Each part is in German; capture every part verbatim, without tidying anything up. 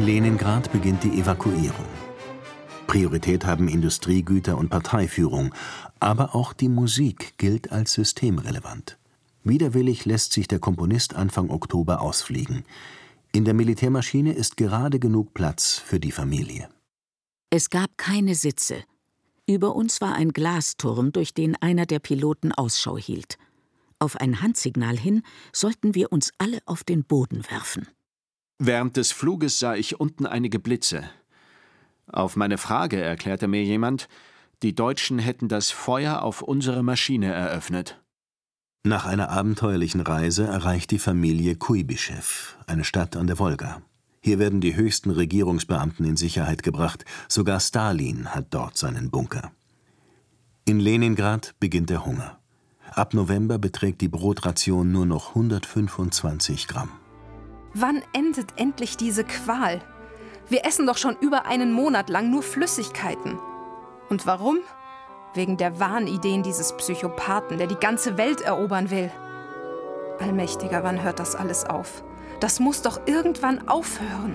In Leningrad beginnt die Evakuierung. Priorität haben Industriegüter und Parteiführung, aber auch die Musik gilt als systemrelevant. Widerwillig lässt sich der Komponist Anfang Oktober ausfliegen. In der Militärmaschine ist gerade genug Platz für die Familie. Es gab keine Sitze. Über uns war ein Glasturm, durch den einer der Piloten Ausschau hielt. Auf ein Handsignal hin sollten wir uns alle auf den Boden werfen. Während des Fluges sah ich unten einige Blitze. Auf meine Frage erklärte mir jemand, die Deutschen hätten das Feuer auf unsere Maschine eröffnet. Nach einer abenteuerlichen Reise erreicht die Familie Kuibyschew, eine Stadt an der Wolga. Hier werden die höchsten Regierungsbeamten in Sicherheit gebracht. Sogar Stalin hat dort seinen Bunker. In Leningrad beginnt der Hunger. Ab November beträgt die Brotration nur noch hundertfünfundzwanzig Gramm. Wann endet endlich diese Qual? Wir essen doch schon über einen Monat lang nur Flüssigkeiten. Und warum? Wegen der Wahnideen dieses Psychopathen, der die ganze Welt erobern will. Allmächtiger, wann hört das alles auf? Das muss doch irgendwann aufhören.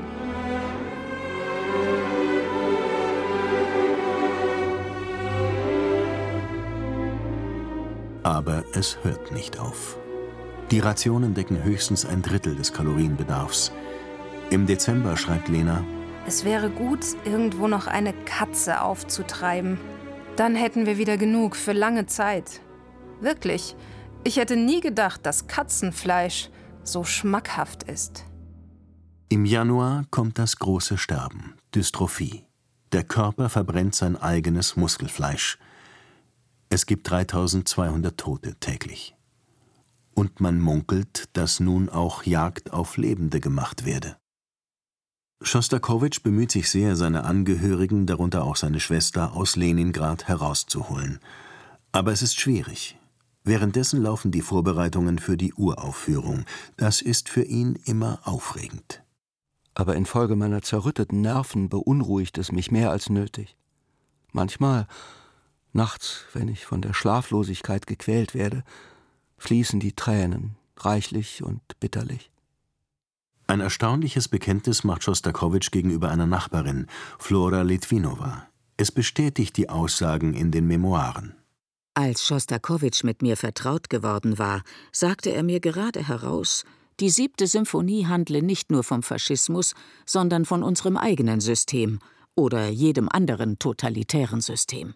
Aber es hört nicht auf. Die Rationen decken höchstens ein Drittel des Kalorienbedarfs. Im Dezember schreibt Lena: Es wäre gut, irgendwo noch eine Katze aufzutreiben. Dann hätten wir wieder genug für lange Zeit. Wirklich, ich hätte nie gedacht, dass Katzenfleisch so schmackhaft ist. Im Januar kommt das große Sterben, Dystrophie. Der Körper verbrennt sein eigenes Muskelfleisch. Es gibt dreitausendzweihundert Tote täglich. Und man munkelt, dass nun auch Jagd auf Lebende gemacht werde. Schostakowitsch bemüht sich sehr, seine Angehörigen, darunter auch seine Schwester, aus Leningrad herauszuholen. Aber es ist schwierig. Währenddessen laufen die Vorbereitungen für die Uraufführung. Das ist für ihn immer aufregend. Aber infolge meiner zerrütteten Nerven beunruhigt es mich mehr als nötig. Manchmal, nachts, wenn ich von der Schlaflosigkeit gequält werde, fließen die Tränen, reichlich und bitterlich. Ein erstaunliches Bekenntnis macht Schostakowitsch gegenüber einer Nachbarin, Flora Litvinova. Es bestätigt die Aussagen in den Memoiren. Als Schostakowitsch mit mir vertraut geworden war, sagte er mir gerade heraus, die siebte Symphonie handle nicht nur vom Faschismus, sondern von unserem eigenen System oder jedem anderen totalitären System.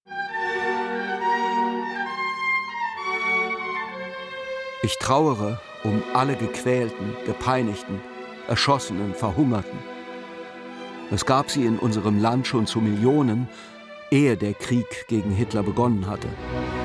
Ich trauere um alle Gequälten, Gepeinigten, Erschossenen, Verhungerten. Es gab sie in unserem Land schon zu Millionen, ehe der Krieg gegen Hitler begonnen hatte.